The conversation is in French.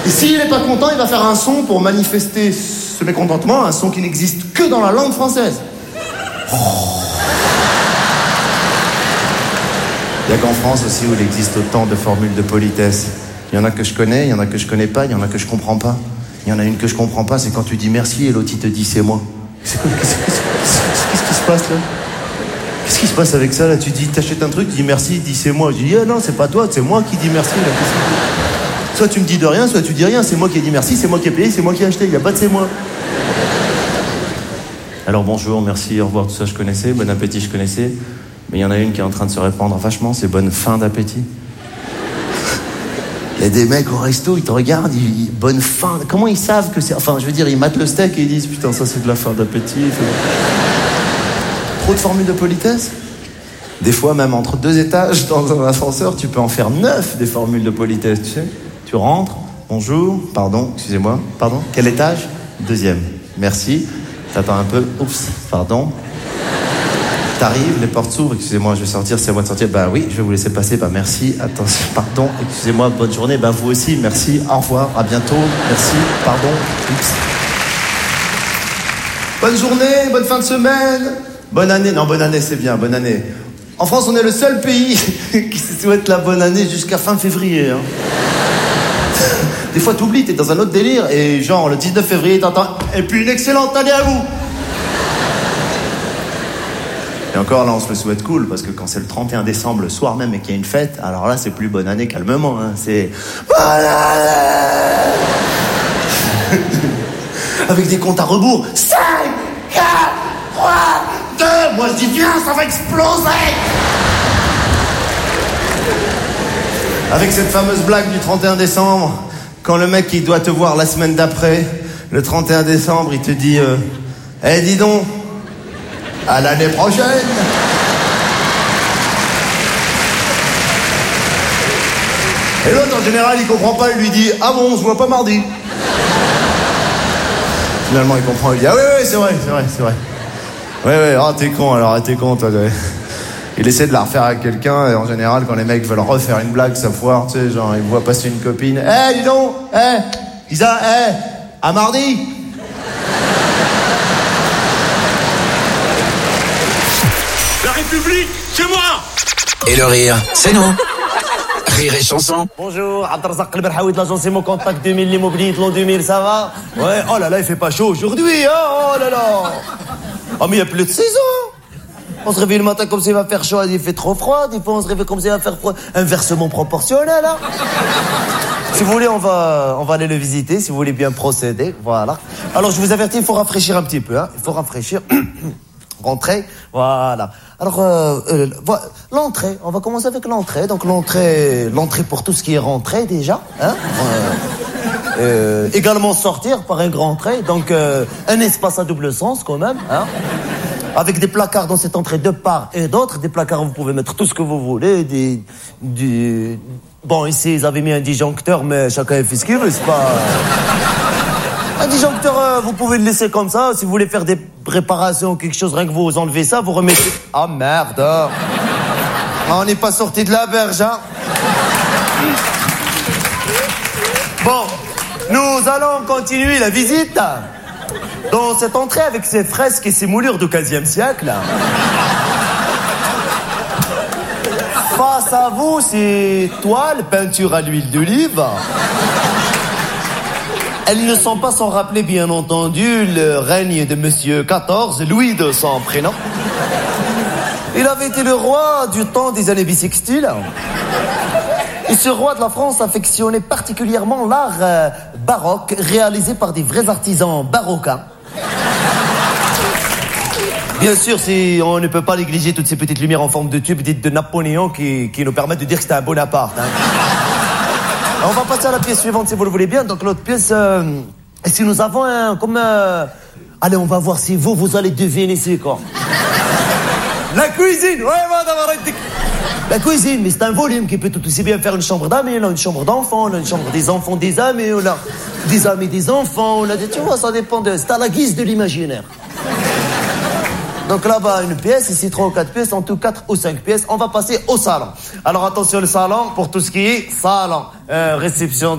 Et s'il n'est pas content, il va faire un son pour manifester ce mécontentement, un son qui n'existe que dans la langue française. Il n'y a qu'en France aussi où il existe autant de formules de politesse. Il y en a que je connais, il y en a que je connais pas, il y en a que je comprends pas. Il y en a une que je comprends pas, c'est quand tu dis merci et l'autre il te dit c'est moi. Qu'est-ce qui se passe là? Qu'est-ce qui se passe avec ça là? Tu dis, t'achètes un truc, tu dis merci, il dit c'est moi. Je dis non, c'est pas toi, c'est moi qui dis merci là. Soit tu me dis de rien, soit tu dis rien. C'est moi qui ai dit merci, c'est moi qui ai payé, c'est moi qui ai acheté. Il n'y a pas de c'est moi. Alors bonjour, merci, au revoir, tout ça je connaissais. Bon appétit, je connaissais. Mais il y en a une qui est en train de se répandre vachement, c'est bonne fin d'appétit. Il y a des mecs au resto, ils te regardent, bonne fin. Comment ils savent que c'est... Enfin, je veux dire, ils matent le steak et ils disent putain, ça c'est de la fin d'appétit. Trop de formules de politesse. Des fois, même entre 2 étages dans un ascenseur, tu peux en faire 9 des formules de politesse, tu sais. Tu rentres, bonjour, pardon, excusez-moi, pardon, quel étage? 2e, merci. T'attends un peu, oups, pardon. T'arrives, les portes s'ouvrent, excusez-moi, je vais sortir, c'est à moi de sortir. Bah oui, je vais vous laisser passer, bah merci, attention, pardon, excusez-moi, bonne journée, bah vous aussi, merci, au revoir, à bientôt, merci, pardon, oups. Bonne journée, bonne fin de semaine, bonne année, non, bonne année c'est bien, bonne année. En France, on est le seul pays qui se souhaite la bonne année jusqu'à fin février, hein. Des fois, t'oublies, t'es dans un autre délire, et genre, le 19 février, t'entends « Et puis une excellente année à vous !» Et encore, là, on se le souhaite cool, parce que quand c'est le 31 décembre, le soir même, et qu'il y a une fête, alors là, c'est plus bonne année calmement, hein. C'est « Bonne année !» Avec des comptes à rebours. 5, 4, 3, 2, moi je dis viens, ça va exploser. Avec cette fameuse blague du 31 décembre, quand le mec il doit te voir la semaine d'après, le 31 décembre, il te dit Eh dis donc, à l'année prochaine. Et l'autre en général il comprend pas, il lui dit ah bon, on se voit pas mardi. Finalement il comprend, il dit ah oui c'est vrai. Ouais, ah t'es con alors, t'es con toi. Ouais. Il essaie de la refaire avec quelqu'un, et en général, quand les mecs veulent refaire une blague, ça foire, tu sais, genre, ils voient passer une copine. Dis donc, Isa, à mardi. La République, c'est moi. Et le rire, c'est nous. Rire et chanson. Bonjour, Abdelrazak Al-Berhaoui de l'agence Imo Contact 2000, l'immobilier de l'an 2000, ça va? Ouais, oh là là, il fait pas chaud aujourd'hui, hein, oh là là. Oh mais il y a plus de saison. On se réveille le matin comme s'il va faire chaud, il fait trop froid. Des fois, on se réveille comme s'il va faire froid. Inversement proportionnel, hein. Si vous voulez, on va aller le visiter, si vous voulez bien procéder. Voilà. Alors, je vous avertis, il faut rafraîchir un petit peu, hein. Il faut rafraîchir. Rentrer. Voilà. Alors, l'entrée. On va commencer avec l'entrée. Donc, l'entrée pour tout ce qui est rentrée, déjà, hein. Également sortir par un grand trait. Donc, un espace à double sens, quand même, hein. Avec des placards dans cette entrée de part et d'autre. Des placards où vous pouvez mettre tout ce que vous voulez. Bon, ici, ils avaient mis un disjoncteur, mais chacun fait ce qu'il veut, c'est pas... Un disjoncteur, vous pouvez le laisser comme ça. Si vous voulez faire des réparations ou quelque chose, rien que vous enlevez ça, vous remettez... Ah, merde. On n'est pas sorti de la berge, hein. Bon, nous allons continuer la visite dans cette entrée avec ses fresques et ses moulures du XVe siècle. Face à vous, ces toiles, peinture à l'huile d'olive. Elles ne sont pas sans rappeler, bien entendu, le règne de Monsieur XIV, Louis de son prénom. Il avait été le roi du temps des années bissextiles. Et ce roi de la France affectionnait particulièrement l'art baroque, réalisé par des vrais artisans barocains. Bien sûr, on ne peut pas négliger toutes ces petites lumières en forme de tube dites de Napoléon qui nous permettent de dire que c'était un Bonaparte, hein. On va passer à la pièce suivante si vous le voulez bien. Donc l'autre pièce, si nous avons allez, on va voir si vous allez deviner c'est quoi. La cuisine, ouais, madame, arrêtez. La cuisine, mais c'est un volume qui peut tout aussi bien faire une chambre d'amis, là, une chambre d'enfants, là, une chambre des enfants des amis, là, des amis des enfants, là, tu vois, ça dépend c'est à la guise de l'imaginaire. Donc là-bas, une pièce, ici 3 ou 4 pièces, en tout 4 ou 5 pièces. On va passer au salon. Alors attention, le salon, pour tout ce qui est salon, réception